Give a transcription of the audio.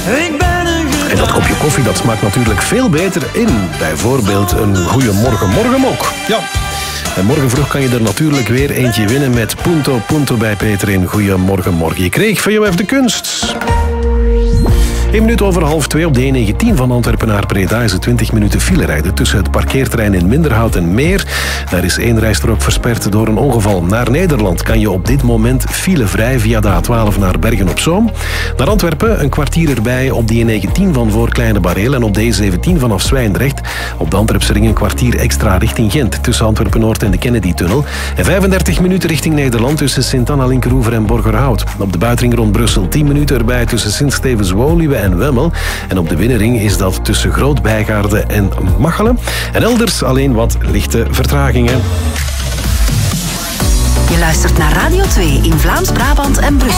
En dat kopje koffie dat smaakt natuurlijk veel beter in bijvoorbeeld een Goeiemorgen Morgenmok. Ja. En morgen vroeg kan je er natuurlijk weer eentje winnen met Punto bij Peter in Goeiemorgen Morgen. Je kreeg van VOF de kunst. 1 minuut over 1:30 op de E19 van Antwerpen naar Breda is het 20 minuten file rijden tussen het parkeerterrein in Minderhout en Meer. Daar is 1 rijstrook versperd door een ongeval. Naar Nederland kan je op dit moment filevrij via de A12 naar Bergen-op-Zoom. Naar Antwerpen een kwartier erbij op de E19 van voor Kleine Bareel en op de E17 vanaf Zwijndrecht. Op de Antwerpse ring een kwartier extra richting Gent tussen Antwerpen-Noord en de Kennedy-tunnel. En 35 minuten richting Nederland tussen Sint-Anna-Linkeroever en Borgerhout. Op de buitenring rond Brussel 10 minuten erbij tussen Sint-Stevens-Woluwe en Wemmel. En op de binnenring is dat tussen Groot-Bijgaarde en Machelen. En elders alleen wat lichte vertragingen. Je luistert naar Radio 2 in Vlaams-Brabant en Brussel.